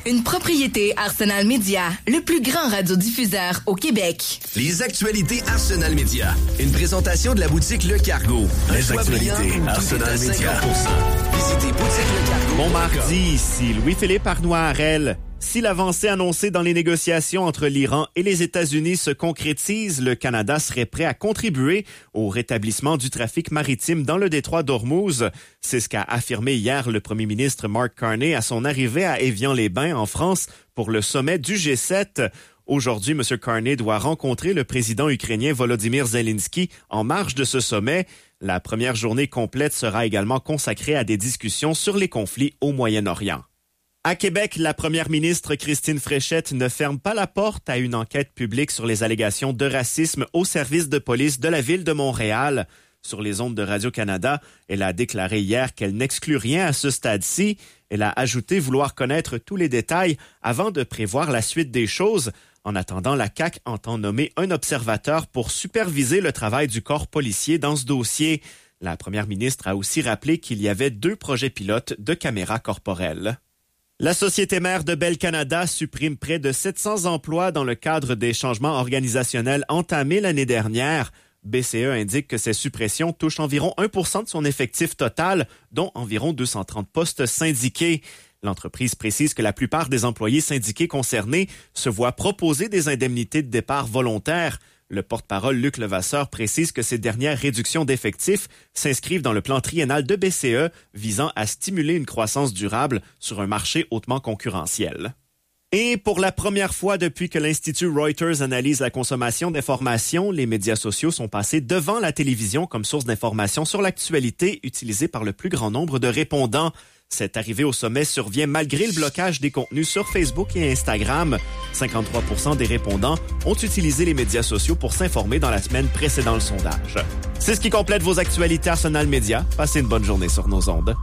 Une propriété Arsenal Média, le plus grand radiodiffuseur au Québec. Les actualités Arsenal Média. Une présentation de la boutique Le Cargo. Les actualités Arsenal Média. Visitez boutique Le Cargo. Bon mardi, ici Louis-Philippe Arnois-Harel. Si l'avancée annoncée dans les négociations entre l'Iran et les États-Unis se concrétise, le Canada serait prêt à contribuer au rétablissement du trafic maritime dans le détroit d'Ormuz. C'est ce qu'a affirmé hier le premier ministre Mark Carney à son arrivée à Évian-les-Bains en France pour le sommet du G7. Aujourd'hui, M. Carney doit rencontrer le président ukrainien Volodymyr Zelensky en marge de ce sommet. La première journée complète sera également consacrée à des discussions sur les conflits au Moyen-Orient. À Québec, la première ministre Christine Fréchette ne ferme pas la porte à une enquête publique sur les allégations de racisme au service de police de la ville de Montréal. Sur les ondes de Radio-Canada, elle a déclaré hier qu'elle n'exclut rien à ce stade-ci. Elle a ajouté vouloir connaître tous les détails avant de prévoir la suite des choses. En attendant, la CAQ entend nommer un observateur pour superviser le travail du corps policier dans ce dossier. La première ministre a aussi rappelé qu'il y avait 2 projets pilotes de caméras corporelles. La société mère de Bell Canada supprime près de 700 emplois dans le cadre des changements organisationnels entamés l'année dernière. BCE indique que ces suppressions touchent environ 1% de son effectif total, dont environ 230 postes syndiqués. L'entreprise précise que la plupart des employés syndiqués concernés se voient proposer des indemnités de départ volontaires. Le porte-parole Luc Levasseur précise que ces dernières réductions d'effectifs s'inscrivent dans le plan triennal de BCE visant à stimuler une croissance durable sur un marché hautement concurrentiel. Et pour la première fois depuis que l'Institut Reuters analyse la consommation d'informations, les médias sociaux sont passés devant la télévision comme source d'information sur l'actualité utilisée par le plus grand nombre de répondants. Cette arrivée au sommet survient malgré le blocage des contenus sur Facebook et Instagram. 53% des répondants ont utilisé les médias sociaux pour s'informer dans la semaine précédant le sondage. C'est ce qui complète vos actualités Arsenal Média. Passez une bonne journée sur nos ondes.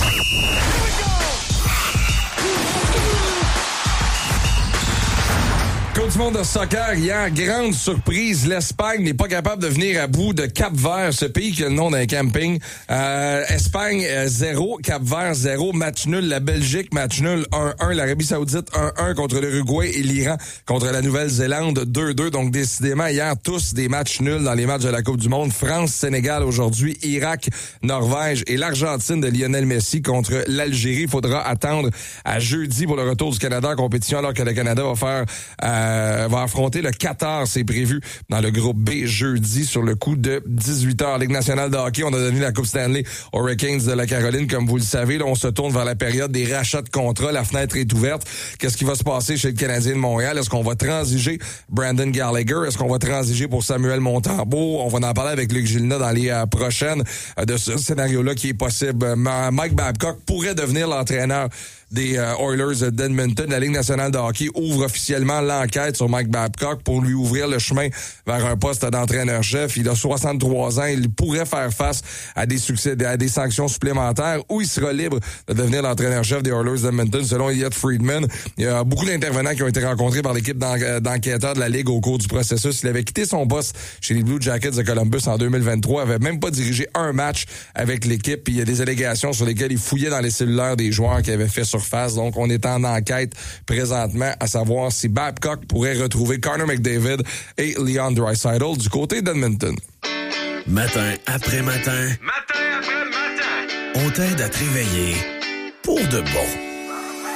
Coupe du monde de soccer, hier, grande surprise, l'Espagne n'est pas capable de venir à bout de Cap-Vert, ce pays qui a le nom d'un camping. Espagne 0, Cap-Vert 0, match nul, la Belgique, match nul 1-1, l'Arabie Saoudite 1-1 contre l'Uruguay et l'Iran contre la Nouvelle-Zélande 2-2. Donc décidément, hier, tous des matchs nuls dans les matchs de la Coupe du monde. France, Sénégal aujourd'hui, Irak, Norvège et l'Argentine de Lionel Messi contre l'Algérie. Il faudra attendre à jeudi pour le retour du Canada en compétition alors que le Canada va affronter le Qatar, c'est prévu dans le groupe B jeudi sur le coup de 18h. Ligue nationale de hockey, on a donné la Coupe Stanley aux Hurricanes de la Caroline, comme vous le savez. Là, on se tourne vers la période des rachats de contrats. La fenêtre est ouverte. Qu'est-ce qui va se passer chez le Canadien de Montréal? Est-ce qu'on va transiger Brandon Gallagher? Est-ce qu'on va transiger pour Samuel Montembeault? On va en parler avec Luc Gilina dans les prochaines de ce scénario-là qui est possible. Mike Babcock pourrait devenir l'entraîneur des Oilers d'Edmonton. La Ligue nationale de hockey ouvre officiellement l'enquête sur Mike Babcock pour lui ouvrir le chemin vers un poste d'entraîneur-chef. Il a 63 ans. Il pourrait faire face à des sanctions supplémentaires ou il sera libre de devenir l'entraîneur-chef des Oilers d'Edmonton, selon Elliot Friedman. Il y a beaucoup d'intervenants qui ont été rencontrés par l'équipe d'enquêteurs de la Ligue au cours du processus. Il avait quitté son poste chez les Blue Jackets de Columbus en 2023. Il avait même pas dirigé un match avec l'équipe. Puis il y a des allégations sur lesquelles il fouillait dans les cellulaires des joueurs qui avaient fait surface. Donc, on est en enquête présentement à savoir si Babcock pourrait retrouver Connor McDavid et Leon Draisaitl du côté d'Edmonton. Matin après matin. Matin après matin. On t'aide à te réveiller pour de bon.